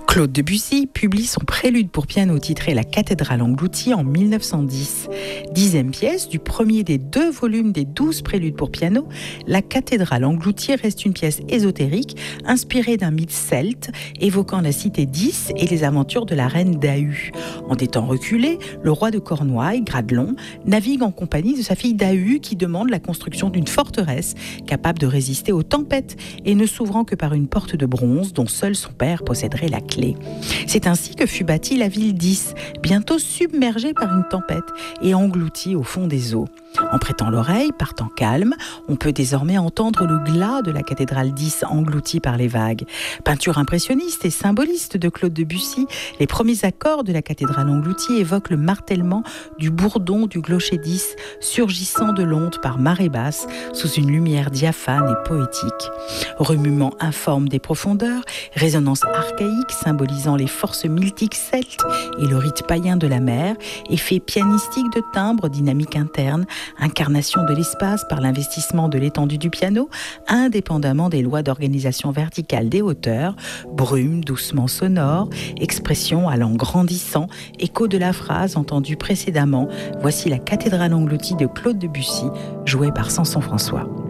Claude Debussy publie son prélude pour piano titré La cathédrale engloutie en 1910. 10e pièce du premier des 2 volumes des 12 préludes pour piano, La cathédrale engloutie reste une pièce ésotérique inspirée d'un mythe celte évoquant la cité d'Is et les aventures de la reine Dahu. En des temps reculés, le roi de Cornouailles, Gradelon, navigue en compagnie de sa fille Dahu qui demande la construction d'une forteresse capable de résister aux tempêtes et ne s'ouvrant que par une porte de bronze dont seul son père posséderait la clé. C'est ainsi que fut bâtie la ville d'Is, bientôt submergée par une tempête et engloutie au fond des eaux. En prêtant l'oreille, par temps calme, on peut désormais entendre le glas de la cathédrale d'Is engloutie par les vagues. Peinture impressionniste et symboliste de Claude Debussy, les premiers accords de la cathédrale engloutie évoquent le martèlement du bourdon du clocher d'Is surgissant de l'onde par marée basse sous une lumière diaphane et poétique. Remuement informe des profondeurs, résonance archaïque symbolisant les forces miltiques celtes et le rite païen de la mer, effet pianistique de timbre, dynamique interne, incarnation de l'espace par l'investissement de l'étendue du piano, indépendamment des lois d'organisation verticale des hauteurs, brume doucement sonore, expression allant grandissant, écho de la phrase entendue précédemment. Voici la cathédrale engloutie de Claude Debussy, jouée par Samson François.